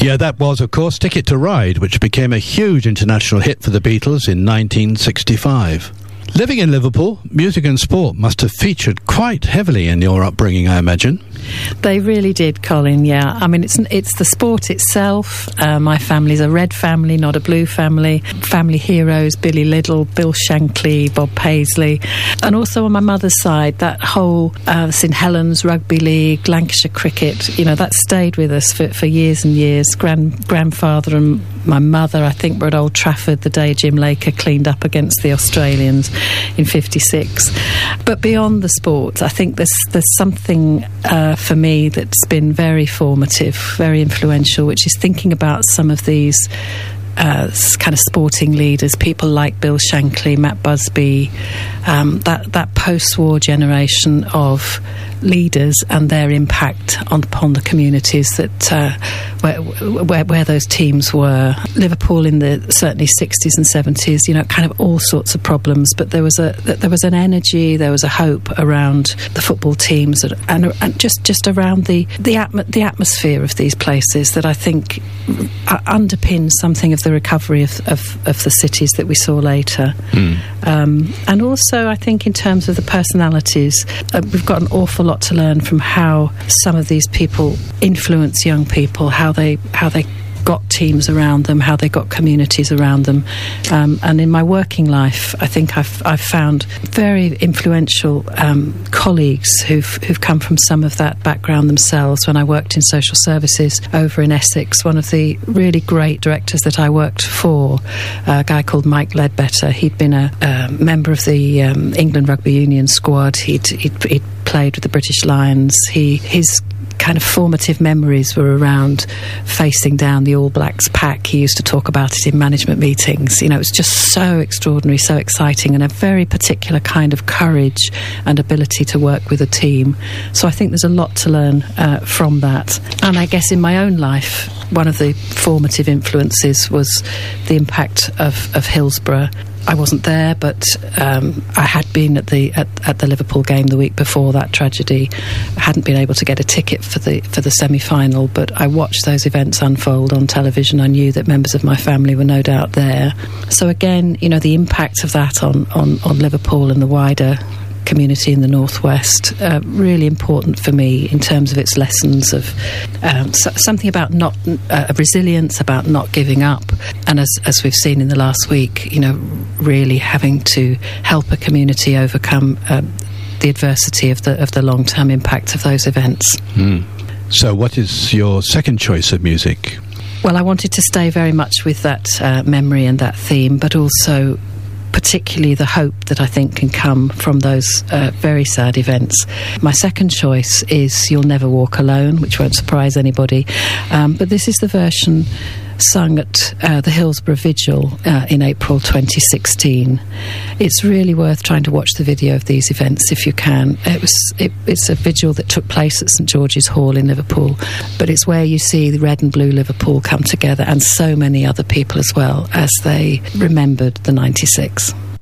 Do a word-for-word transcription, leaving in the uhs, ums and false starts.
Yeah, that was, of course, Ticket to Ride, which became a huge international hit for the Beatles in nineteen sixty-five. Living in Liverpool, music and sport must have featured quite heavily in your upbringing, I imagine. They really did, Colin, yeah. I mean, it's it's the sport itself. Uh, my family's a red family, not a blue family. Family heroes, Billy Liddell, Bill Shankly, Bob Paisley. And also on my mother's side, that whole uh, Saint Helens Rugby League, Lancashire cricket, you know, that stayed with us for, for years and years. Grand, grandfather and my mother, I think, were at Old Trafford the day Jim Laker cleaned up against the Australians in fifty-six. But beyond the sport, I think there's, there's something... Uh, for me that's been very formative, very influential, which is thinking about some of these uh, kind of sporting leaders, people like Bill Shankly, Matt Busby, um, that, that post-war generation of leaders and their impact on, upon the communities that uh, where, where where those teams were. Liverpool in the certainly sixties and seventies, you know, kind of all sorts of problems, but there was a there was an energy, there was a hope around the football teams, and, and just just around the the, atmo- the atmosphere of these places that I think underpins something of the recovery of, of, of the cities that we saw later. Mm. Um, and also, I think in terms of the personalities, uh, we've got an awful lot to learn from how some of these people influence young people, how they how they got teams around them, how they got communities around them. Um, and in my working life, I think I've, I've found very influential um, colleagues who've, who've come from some of that background themselves. When I worked in social services over in Essex, one of the really great directors that I worked for, a guy called Mike Ledbetter, he'd been a, a member of the um, England Rugby Union squad. He'd, he'd, he'd played with the British Lions. He his kind of formative memories were around facing down the All Blacks pack. He used to talk about it in management meetings. You know, it was just so extraordinary, so exciting, and a very particular kind of courage and ability to work with a team. So I think there's a lot to learn uh, from that. And I guess in my own life, one of the formative influences was the impact of, of Hillsborough. I wasn't there, but um, I had been at the at, at the Liverpool game the week before that tragedy. I hadn't been able to get a ticket for the for the semi-final, but I watched those events unfold on television. I knew that members of my family were no doubt there. So again, you know, the impact of that on, on, on Liverpool and the wider community in the northwest, uh, really important for me in terms of its lessons of um, so, something about not uh, resilience, about not giving up, and as as we've seen in the last week, you know, really having to help a community overcome uh, the adversity of the of the long-term impact of those events. Mm. So what is your second choice of music? Well, I wanted to stay very much with that uh, memory and that theme, but also particularly the hope that I think can come from those uh, very sad events. My second choice is You'll Never Walk Alone, which won't surprise anybody. Um, but this is the version sung at uh, the Hillsborough Vigil uh, in April twenty sixteen. It's really worth trying to watch the video of these events if you can. It was it, it's a vigil that took place at St George's Hall in Liverpool, but it's where you see the red and blue Liverpool come together, and so many other people as well, as they remembered the ninety-six.